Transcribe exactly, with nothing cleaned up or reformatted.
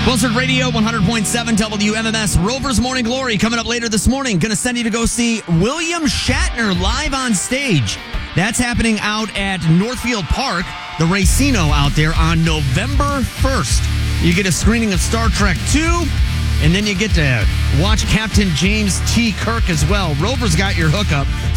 Buzzard Radio, one hundred point seven W M M S. Rovers Morning Glory coming up later this morning. Going to send you to go see William Shatner live on stage. That's happening out at Northfield Park, the Racino out there on November first. You get a screening of Star Trek two, and then you get to watch Captain James T. Kirk as well. Rovers got your hookup.